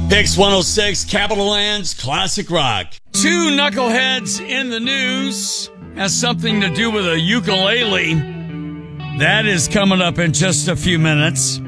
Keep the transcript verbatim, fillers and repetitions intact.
Pix one oh six, Capital Lands, Classic Rock. Two knuckleheads in the news has something to do with a ukulele. That is coming up in just a few minutes.